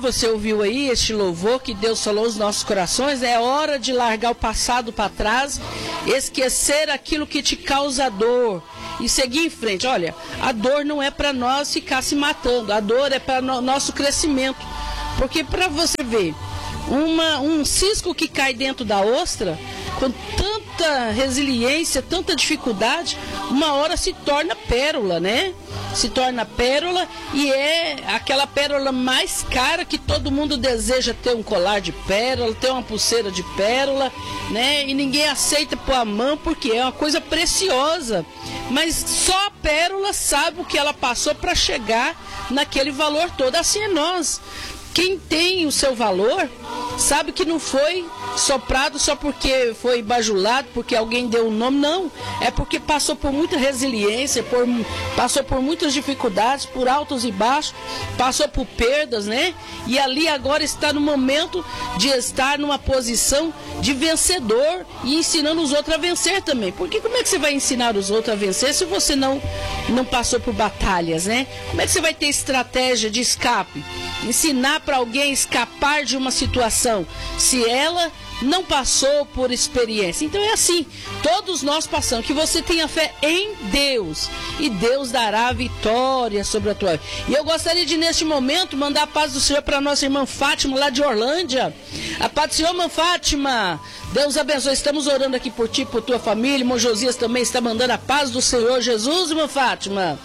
você ouviu aí este louvor que Deus falou aos nossos corações. É hora de largar o passado para trás, esquecer aquilo que te causa dor e seguir em frente. Olha, a dor não é para nós ficar se matando, a dor é para nosso crescimento. Porque para você ver, um cisco que cai dentro da ostra, com tanta resiliência, tanta dificuldade, uma hora se torna pérola, né? Se torna pérola e é aquela pérola mais cara que todo mundo deseja ter um colar de pérola, ter uma pulseira de pérola, né? E ninguém aceita pôr a mão porque é uma coisa preciosa. Mas só a pérola sabe o que ela passou para chegar naquele valor todo. Assim é nós. Quem tem o seu valor sabe que não foi soprado só porque foi bajulado, porque alguém deu um nome, não. É porque passou por muita resiliência, passou por muitas dificuldades, por altos e baixos, passou por perdas, né? E ali agora está no momento de estar numa posição de vencedor e ensinando os outros a vencer também. Porque como é que você vai ensinar os outros a vencer se você não passou por batalhas, né? Como é que você vai ter estratégia de escape? Ensinar para alguém escapar de uma situação se ela não passou por experiência. Então é assim, todos nós passamos. Que você tenha fé em Deus e Deus dará vitória sobre a tua vida. E eu gostaria de neste momento mandar a paz do Senhor para nossa irmã Fátima lá de Orlândia. A paz do Senhor, irmã Fátima, Deus abençoe. Estamos orando aqui por ti, por tua família. Irmão Josias também está mandando a paz do Senhor Jesus, irmã Fátima.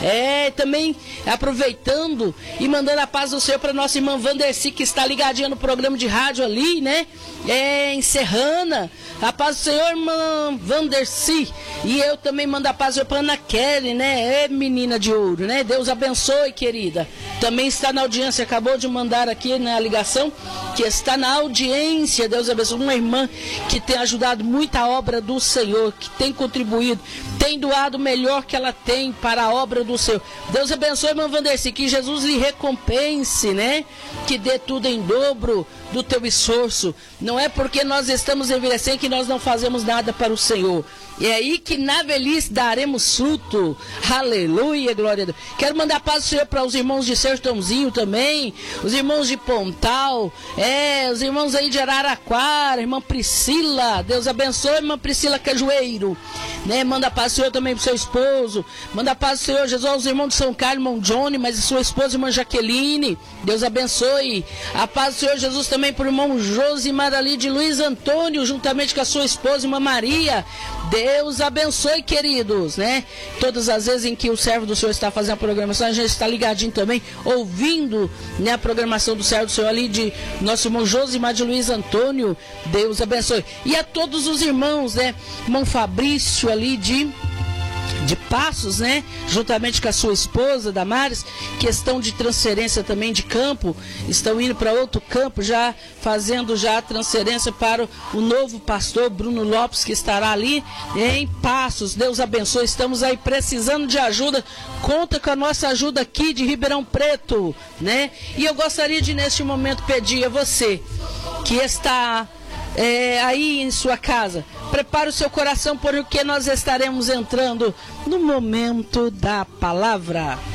Também aproveitando e mandando a paz do Senhor para nossa irmã Vanderci, que está ligadinha no programa de rádio ali, né? Em Serrana. A paz do Senhor, irmã Vanderci. E eu também mando a paz para Ana Kelly, né? Menina de ouro, né? Deus abençoe, querida. Também está na audiência, acabou de mandar aqui na ligação, que está na audiência. Deus abençoe. Uma irmã que tem ajudado muito a obra do Senhor, que tem contribuído, tem doado o melhor que ela tem para a obra do Senhor. Deus abençoe, irmã Vanderci, que Jesus lhe recompense, né? Que dê tudo em dobro do teu esforço. Não é porque nós estamos envelhecendo que nós não fazemos nada para o Senhor. É aí que na velhice daremos fruto. Aleluia, glória a Deus. Quero mandar paz do Senhor para os irmãos de Sertãozinho também, os irmãos de Pontal, os irmãos aí de Araraquara, irmã Priscila. Deus abençoe, irmã Priscila Cajueiro, né? Manda paz do Senhor também para o seu esposo. Manda paz do Senhor Jesus aos irmãos de São Carlos, irmão Johnny, mas a sua esposa, irmã Jaqueline. Deus abençoe. A paz do Senhor Jesus também para o irmão Josimar ali de Luiz Antônio, juntamente com a sua esposa, irmã Maria. Deus abençoe, queridos, né? Todas as vezes em que o servo do Senhor está fazendo a programação, a gente está ligadinho também, ouvindo, né, a programação do servo do Senhor ali de nosso irmão Josimar de Luiz Antônio. Deus abençoe. E a todos os irmãos, né? Irmão Fabrício ali de Passos, né? Juntamente com a sua esposa, Damares, questão de transferência também de campo, estão indo para outro campo, já fazendo já a transferência para o novo pastor Bruno Lopes, que estará ali em Passos. Deus abençoe, estamos aí precisando de ajuda, conta com a nossa ajuda aqui de Ribeirão Preto, né? E eu gostaria de neste momento pedir a você que está aí em sua casa, prepare o seu coração, porque nós estaremos entrando no momento da palavra.